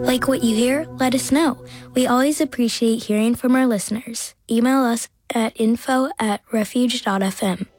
Like what you hear? Let us know. We always appreciate hearing from our listeners. Email us at info@refuge.fm.